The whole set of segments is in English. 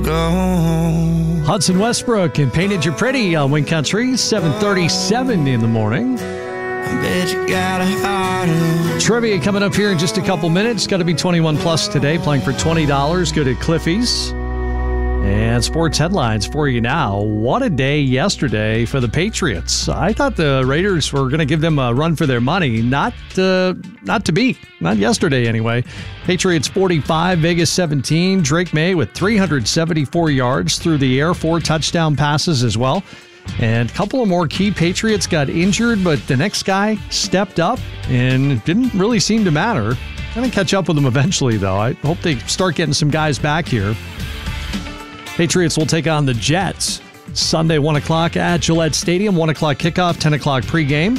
alone. Hudson Westbrook and Painted You Pretty on Wing Country, 7:37 in the morning. I bet you got a heart. Trivia coming up here in just a couple minutes. Got to be 21 plus today. Playing for $20. Good at Cliffy's. And sports headlines for you now. What a day yesterday for the Patriots. I thought the Raiders were going to give them a run for their money. Not to be. Not yesterday, anyway. Patriots 45, Vegas 17. Drake May with 374 yards through the air, 4 touchdown passes as well. And a couple of more key Patriots got injured, but the next guy stepped up and didn't really seem to matter. Going to catch up with them eventually, though. I hope they start getting some guys back here. Patriots will take on the Jets Sunday, 1 o'clock at Gillette Stadium. 1 o'clock kickoff, 10 o'clock pregame.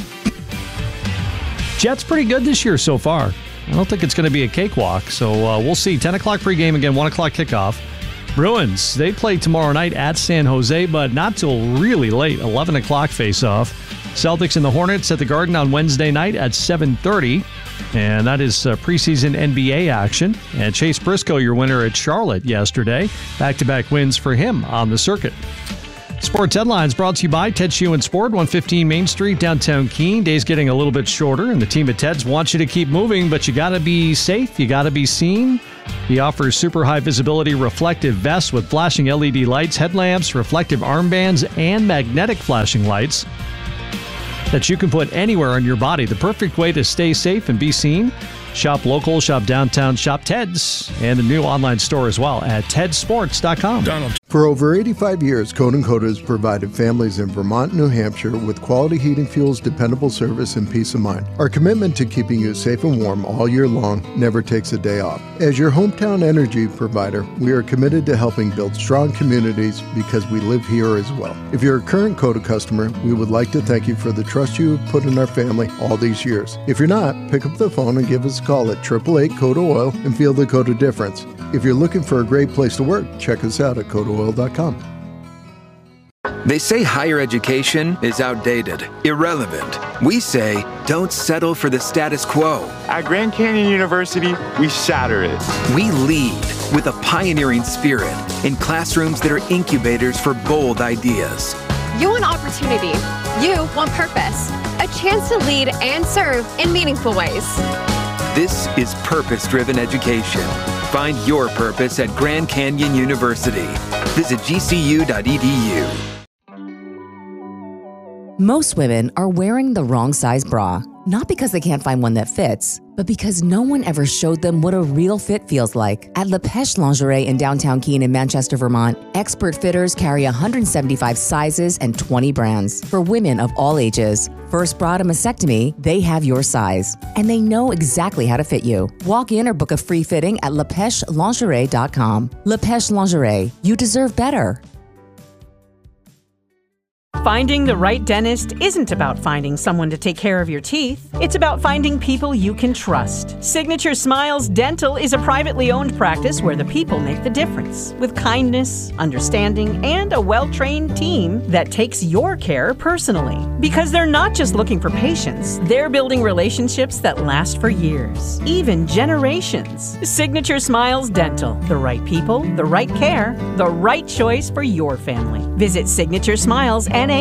Jets pretty good this year so far. I don't think it's going to be a cakewalk, so we'll see. 10 o'clock pregame again, 1 o'clock kickoff. Bruins, they play tomorrow night at San Jose, but not till really late, 11 o'clock face-off. Celtics and the Hornets at the Garden on Wednesday night at 7:30. And that is preseason NBA action. And Chase Briscoe, your winner at Charlotte yesterday. Back-to-back wins for him on the circuit. Sports headlines brought to you by Ted Sheehan Sport, 115 Main Street, downtown Keene. Day's getting a little bit shorter, and the team at Ted's wants you to keep moving, but you got to be safe. You got to be seen. He offers super high visibility reflective vests with flashing LED lights, headlamps, reflective armbands, and magnetic flashing lights that you can put anywhere on your body. The perfect way to stay safe and be seen. Shop local, shop downtown, shop Ted's, and the new online store as well at tedsports.com. Donald. For over 85 years, Code & Coda has provided families in Vermont and New Hampshire with quality heating fuels, dependable service, and peace of mind. Our commitment to keeping you safe and warm all year long never takes a day off. As your hometown energy provider, we are committed to helping build strong communities because we live here as well. If you're a current Coda customer, we would like to thank you for the trust you have put in our family all these years. If you're not, pick up the phone and give us a call at 888-CODA-OIL and feel the Coda difference. If you're looking for a great place to work, check us out at CodaOil.com. They say higher education is outdated, irrelevant. We say don't settle for the status quo. At Grand Canyon University, we shatter it. We lead with a pioneering spirit in classrooms that are incubators for bold ideas. You want opportunity. You want purpose. A chance to lead and serve in meaningful ways. This is purpose-driven education. Find your purpose at Grand Canyon University. Visit gcu.edu. Most women are wearing the wrong size bra, not because they can't find one that fits, but because no one ever showed them what a real fit feels like. At La Pêche Lingerie in downtown Keene in Manchester, Vermont, expert fitters carry 175 sizes and 20 brands for women of all ages. First bra to mastectomy, they have your size, and they know exactly how to fit you. Walk in or book a free fitting at LaPêcheLingerie.com. La Pêche Lingerie, you deserve better. Finding the right dentist isn't about finding someone to take care of your teeth. It's about finding people you can trust. Signature Smiles Dental is a privately owned practice where the people make the difference, with kindness, understanding, and a well-trained team that takes your care personally. Because they're not just looking for patients, they're building relationships that last for years, even generations. Signature Smiles Dental. The right people, the right care, the right choice for your family. Visit signaturesmilesnh.com.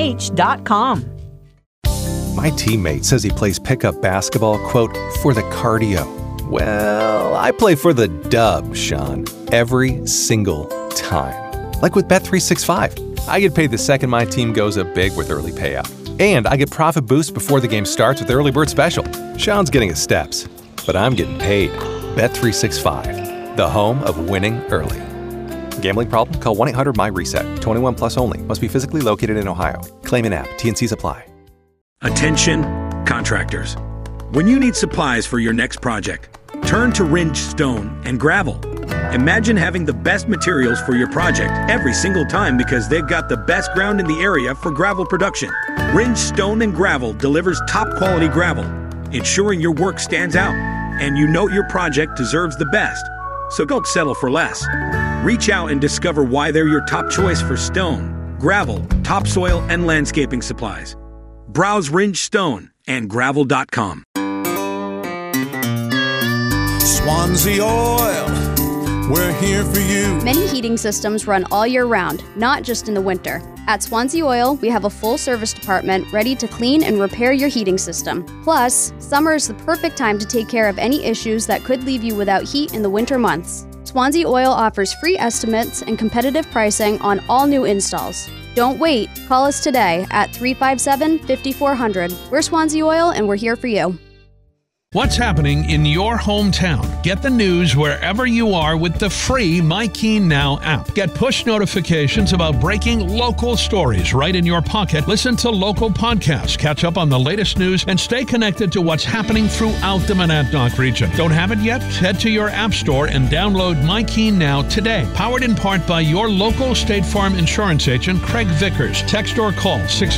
My teammate says he plays pickup basketball, quote, for the cardio. Well, I play for the dub, Sean, every single time. Like with Bet365. I get paid the second my team goes up big with early payout. And I get profit boost before the game starts with the early bird special. Sean's getting his steps, but I'm getting paid. Bet365, the home of winning early. Gambling problem? Call 1-800-MY-RESET. 21 plus only. Must be physically located in Ohio. Claim an app. T&Cs apply. Attention, contractors. When you need supplies for your next project, turn to Ringe Stone and Gravel. Imagine having the best materials for your project every single time because they've got the best ground in the area for gravel production. Ringe Stone and Gravel delivers top quality gravel, ensuring your work stands out and you know your project deserves the best. So don't settle for less. Reach out and discover why they're your top choice for stone, gravel, topsoil, and landscaping supplies. Browse Ringe Stone and Gravel.com. Swansea Oil, we're here for you. Many heating systems run all year round, not just in the winter. At Swansea Oil, we have a full service department ready to clean and repair your heating system. Plus, summer is the perfect time to take care of any issues that could leave you without heat in the winter months. Swansea Oil offers free estimates and competitive pricing on all new installs. Don't wait. Call us today at 357-5400. We're Swansea Oil, and we're here for you. What's happening in your hometown? Get the news wherever you are with the free My Keene Now app. Get push notifications about breaking local stories right in your pocket. Listen to local podcasts, catch up on the latest news, and stay connected to what's happening throughout the Monadnock region. Don't have it yet? Head to your app store and download My Keene Now today. Powered in part by your local State Farm insurance agent, Craig Vickers. Text or call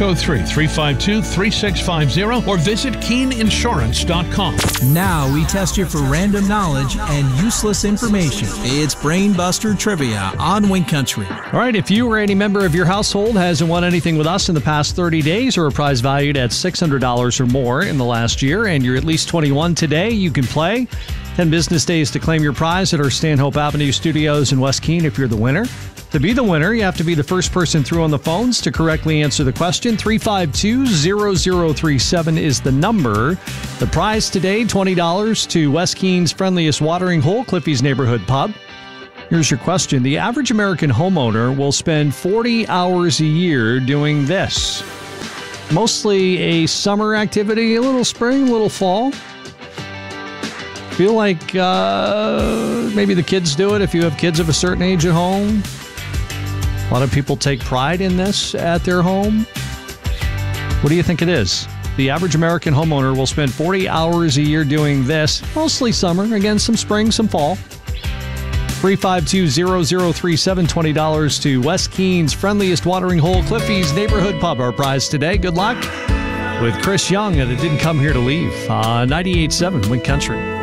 603-352-3650 or visit KeeneInsurance.com. Now we test you for random knowledge and useless information. It's Brainbuster Trivia on Wink Country. All right, if you or any member of your household hasn't won anything with us in the past 30 days or a prize valued at $600 or more in the last year, and you're at least 21 today, you can play. 10 business days to claim your prize at our Stanhope Avenue studios in West Keene if you're the winner. To be the winner, you have to be the first person through on the phones to correctly answer the question. 352-0037 is the number. The prize today, $20 to West Keene's friendliest watering hole, Cliffy's Neighborhood Pub. Here's your question. The average American homeowner will spend 40 hours a year doing this. Mostly a summer activity, a little spring, a little fall. Feel like maybe the kids do it if you have kids of a certain age at home. A lot of people take pride in this at their home. What do you think it is? The average American homeowner will spend 40 hours a year doing this, mostly summer. Again, some spring, some fall. 352-0037, $20 to West Keene's friendliest watering hole, Cliffy's Neighborhood Pub. Our prize today. Good luck with Chris Young, and It Didn't Come Here to Leave. 98.7 Wink Country.